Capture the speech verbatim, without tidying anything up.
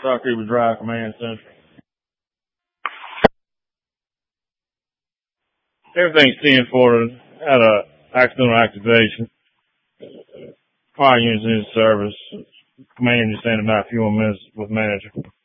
South Cooper Drive, Command Center. Everything's ten for had a accidental activation. Fire units in service. Command just standing by a few more minutes with manager.